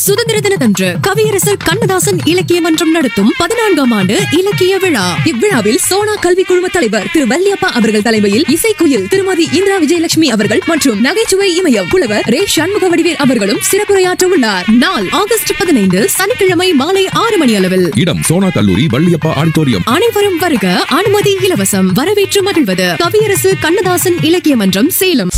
சுதந்திர தினத்தன்று கவியரசர் கண்ணதாசன் இலக்கிய மன்றம் நடத்தும் 14ஆம் ஆண்டு இலக்கிய விழா. இவ்விழாவில் சோனா கல்வி குழும தலைவர் திரு வல்லியப்பா அவர்கள் தலைமையில் இசைக்குயில் திருமதி இந்திரா விஜயலட்சுமி அவர்கள் மற்றும் நகைச்சுவை இமயம் புலவர் ரே சண்முக வடிவேல் அவர்களும் சிறப்புரையாற்ற உள்ளார். நாள் ஆகஸ்ட் 15 சனிக்கிழமை மாலை 6 மணி அளவில். இடம் சோனா கல்லூரி வள்ளியப்பா ஆடிட்டோரியம். அனைவரும் வருக. அனுமதி இலவசம். வரவேற்று மகிழ்வது கவியரசு கண்ணதாசன் இலக்கிய மன்றம், சேலம்.